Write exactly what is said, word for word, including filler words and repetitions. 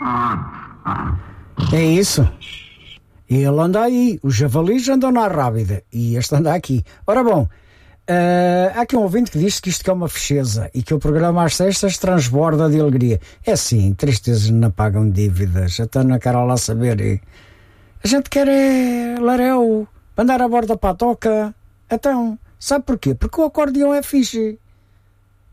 É isso. Ele anda aí, os javalis andam na rábida e este anda aqui. Ora bom, uh, há aqui um ouvinte que diz que isto que é uma fecheza e que o programa às sextas transborda de alegria. É sim, tristezas não pagam dívidas, até na cara lá saber. E a gente quer é laréu, andar a borda para a toca. Então, sabe porquê? Porque o acordeão é fixe.